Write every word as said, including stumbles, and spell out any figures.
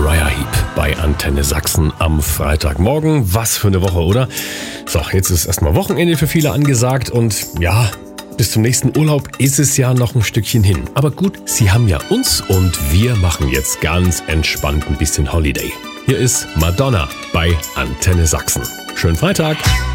Uriah Heep bei Antenne Sachsen am Freitagmorgen. Was für eine Woche, oder? So, jetzt ist erstmal Wochenende für viele angesagt und ja, bis zum nächsten Urlaub ist es ja noch ein Stückchen hin. Aber gut, Sie haben ja uns und wir machen jetzt ganz entspannt ein bisschen Holiday. Hier ist Madonna bei Antenne Sachsen. Schönen Freitag!